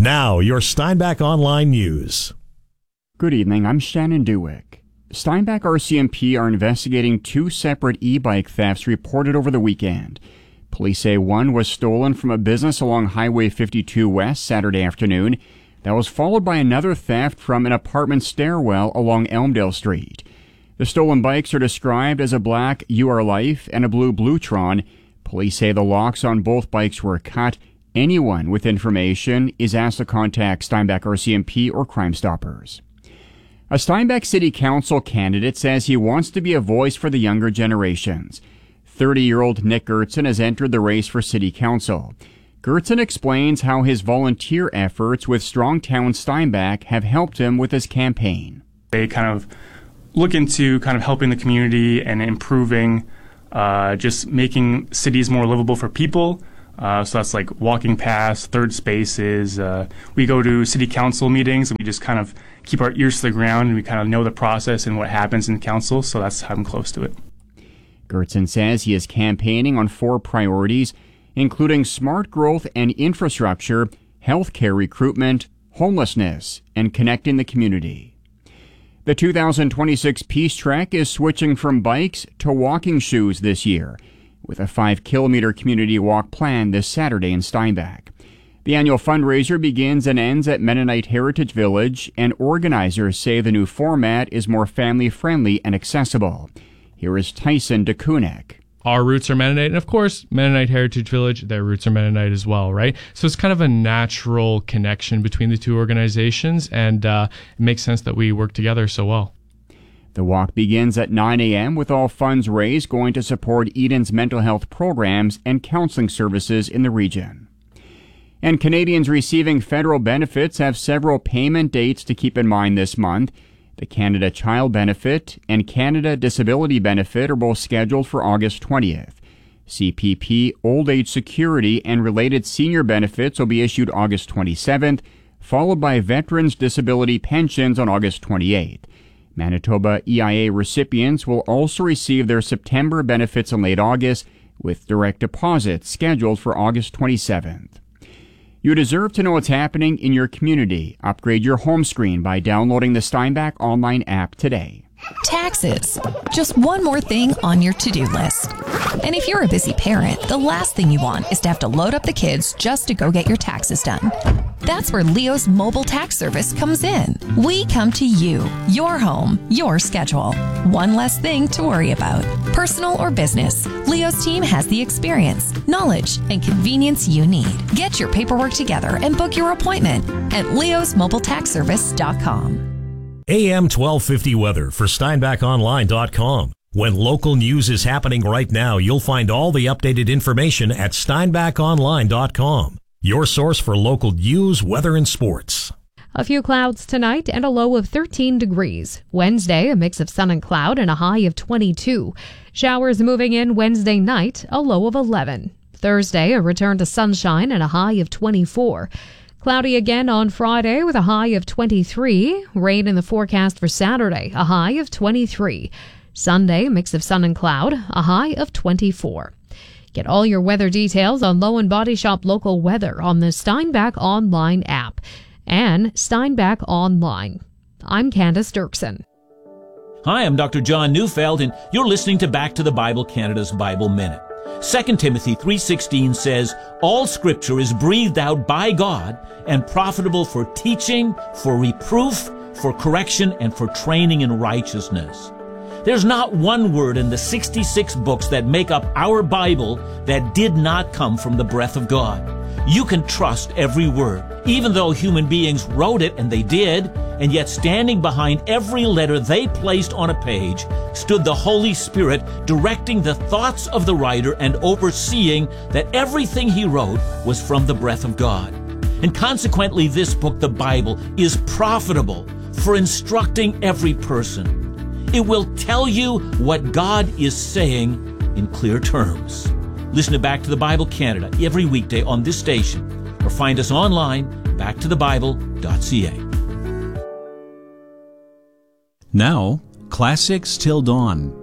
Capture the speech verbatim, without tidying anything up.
Now, your Steinbach Online News. Good evening, I'm Shannon Dewick. Steinbach R C M P are investigating two separate e-bike thefts reported over the weekend. Police say one was stolen from a business along Highway fifty-two West Saturday afternoon. That was followed by another theft from an apartment stairwell along Elmdale Street. The stolen bikes are described as a black U R Life and a blue Bluetron. Police say the locks on both bikes were cut. Anyone with information is asked to contact Steinbach R C M P or Crime Stoppers. A Steinbach City Council candidate says he wants to be a voice for the younger generations. thirty-year-old Nick Gertson has entered the race for City Council. Gertson explains how his volunteer efforts with Strongtown Steinbach have helped him with his campaign. They kind of look into kind of helping the community and improving, uh, just making cities more livable for people. Uh, so that's like walking paths, third spaces. Uh, we go to city council meetings and we just kind of keep our ears to the ground and we kind of know the process and what happens in council. So that's how I'm close to it. Gertson says he is campaigning on four priorities, including smart growth and infrastructure, healthcare recruitment, homelessness, and connecting the community. The two thousand twenty-six Peace Trek is switching from bikes to walking shoes this year, with a five-kilometer community walk planned this Saturday in Steinbach. The annual fundraiser begins and ends at Mennonite Heritage Village, and organizers say the new format is more family-friendly and accessible. Here is Tyson DeKunek. Our roots are Mennonite, and of course, Mennonite Heritage Village, their roots are Mennonite as well, right? So it's kind of a natural connection between the two organizations, and uh, it makes sense that we work together so well. The walk begins at nine a.m. with all funds raised going to support Eden's mental health programs and counseling services in the region. And Canadians receiving federal benefits have several payment dates to keep in mind this month. The Canada Child Benefit and Canada Disability Benefit are both scheduled for August twentieth. C P P Old Age Security and related senior benefits will be issued August twenty-seventh, followed by Veterans Disability Pensions on August twenty-eighth. Manitoba E I A recipients will also receive their September benefits in late August, with direct deposits scheduled for August twenty-seventh. You deserve to know what's happening in your community. Upgrade your home screen by downloading the Steinbach Online app today. Taxes. Just one more thing on your to-do list. And if you're a busy parent, the last thing you want is to have to load up the kids just to go get your taxes done. That's where Leo's mobile tax service comes in. We come to you, your home, your schedule. One less thing to worry about. Personal or business, Leo's team has the experience, knowledge, and convenience you need. Get your paperwork together and book your appointment at leos mobile tax service dot com. A M twelve fifty weather for Steinbach Online dot com. When local news is happening right now, you'll find all the updated information at Steinbach Online dot com. Your source for local news, weather, and sports. A few clouds tonight and a low of thirteen degrees. Wednesday, a mix of sun and cloud and a high of twenty-two. Showers moving in Wednesday night, a low of eleven. Thursday, a return to sunshine and a high of twenty-four. Cloudy again on Friday with a high of twenty-three. Rain in the forecast for Saturday, a high of twenty-three. Sunday, a mix of sun and cloud, a high of twenty-four. Get all your weather details on Low and Body Shop Local Weather on the Steinbach Online app and Steinbach Online. I'm Candace Dirksen. Hi, I'm Doctor John Neufeld, and you're listening to Back to the Bible Canada's Bible Minute. Second Timothy three sixteen says, all Scripture is breathed out by God and profitable for teaching, for reproof, for correction, and for training in righteousness. There's not one word in the sixty-six books that make up our Bible that did not come from the breath of God. You can trust every word, even though human beings wrote it, and they did, and yet standing behind every letter they placed on a page stood the Holy Spirit, directing the thoughts of the writer and overseeing that everything he wrote was from the breath of God. And consequently, this book, the Bible, is profitable for instructing every person. It will tell you what God is saying in clear terms. Listen to Back to the Bible Canada every weekday on this station, or find us online, back to the bible dot c a. Now, Classics Till Dawn.